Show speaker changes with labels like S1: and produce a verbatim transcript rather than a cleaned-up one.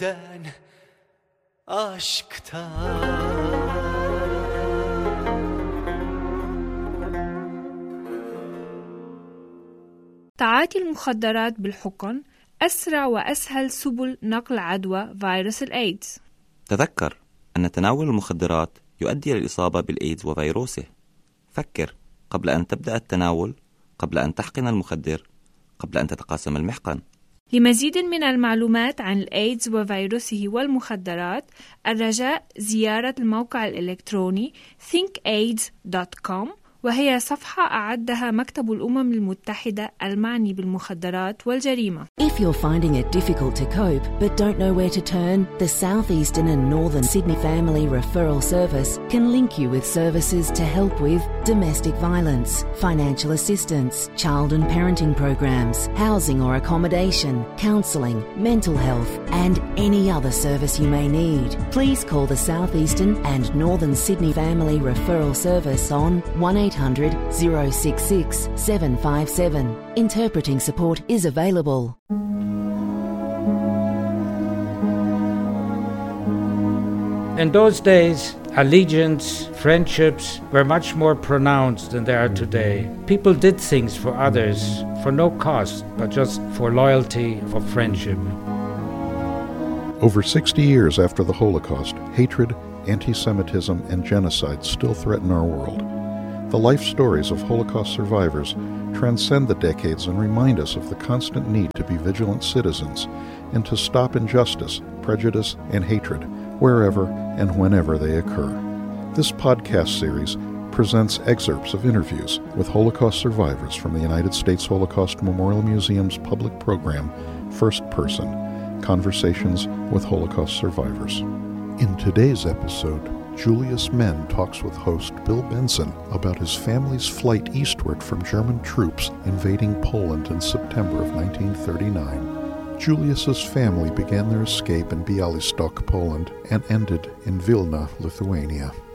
S1: den aşktan.
S2: تعاطي المخدرات بالحقن أسرع وأسهل سبل نقل عدوى فيروس الإيدز.
S3: تذكر أن تناول المخدرات يؤدي للإصابة بالإيدز وفيروسه. فكر قبل أن تبدأ التناول، قبل أن تحقن المخدر، قبل أن تتقاسم المحقن.
S2: لمزيد من المعلومات عن الإيدز وفيروسه والمخدرات، الرجاء زيارة الموقع الإلكتروني think aids dot com، وهي صفحة أعدها مكتب الأمم المتحدة المعني بالمخدرات والجريمة.
S4: If you're finding it difficult to cope but don't know where to turn, the Southeastern and Northern Sydney Family Referral Service can link you with services to help with domestic violence, financial assistance, child and parenting programs, housing or accommodation, counselling, mental health, and any other service you may need. Please call the Southeastern and Northern Sydney Family Referral Service on one eight hundred, zero six six, seven five seven. Interpreting support is available.
S5: In those days, allegiance, friendships were much more pronounced than they are today. People did things for others for no cost, but just for loyalty, for friendship.
S6: Over sixty years after the Holocaust, hatred, anti-Semitism, and genocide still threaten our world. The life stories of Holocaust survivors transcend the decades and remind us of the constant need to be vigilant citizens and to stop injustice, prejudice, and hatred wherever and whenever they occur. This podcast series presents excerpts of interviews with Holocaust survivors from the United States Holocaust Memorial Museum's public program, First Person, Conversations with Holocaust Survivors. In today's episode, Julius Menn talks with host Bill Benson about his family's flight eastward from German troops invading Poland in September of nineteen thirty-nine. Julius's family began their escape in Białystok, Poland, and ended in Vilna, Lithuania.